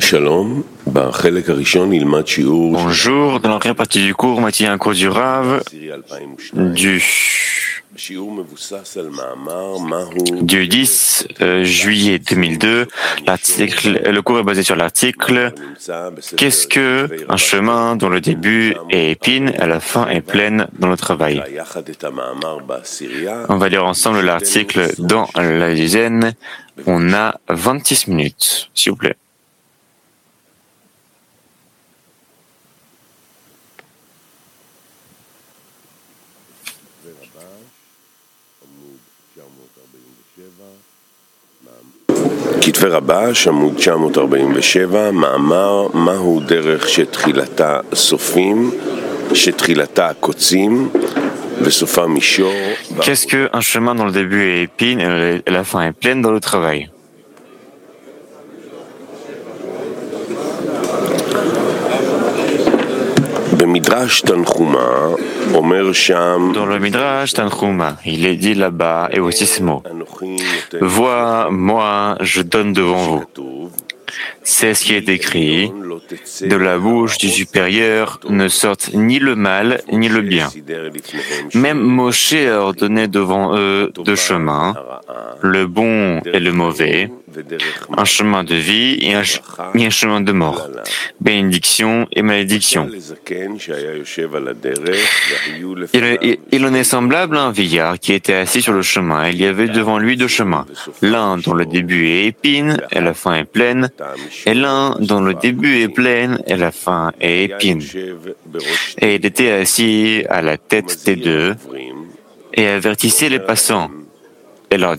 Shalom. Bonjour, dans la première partie du cours, on va étudier un cours du Rav du 10 juillet 2002. Le cours est basé sur l'article « Qu'est-ce que un chemin dont le début est épine et la fin est pleine dans le travail ?» On va lire ensemble l'article dans la dizaine. On a 26 minutes, s'il vous plaît. כתבי רבש, עמוד 947, מאמר מהו דרך שתחילתה סופים, שתחילתה קוצים וסופה מישור. Qu'est-ce qu'un chemin dont le début est épine et la fin est pleine dans le travail? Dans le Midrash Tanchuma, il est dit là-bas, et aussi ce mot. Vois, moi, je donne devant vous. C'est ce qui est écrit. De la bouche du supérieur ne sortent ni le mal ni le bien. Même Moshe a ordonné devant eux deux chemins, le bon et le mauvais, un chemin de vie et un chemin de mort, bénédiction et malédiction. Il en est semblable à un vieillard qui était assis sur le chemin. Il y avait devant lui deux chemins, l'un dont le début est épine et la fin est pleine, et l'un dont le début est plein et la fin est épine. Et il était assis à la tête des deux et avertissait les passants et leur